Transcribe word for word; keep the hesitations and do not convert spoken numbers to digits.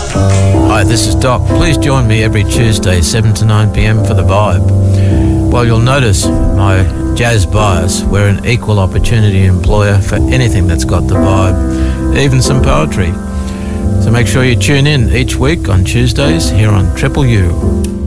Hi, this is Doc. Please join me every Tuesday, seven to nine p.m. for The Vibe. Well, you'll notice my jazz bias. We're an equal opportunity employer for anything that's got the vibe, even some poetry. So make sure you tune in each week on Tuesdays here on Triple U.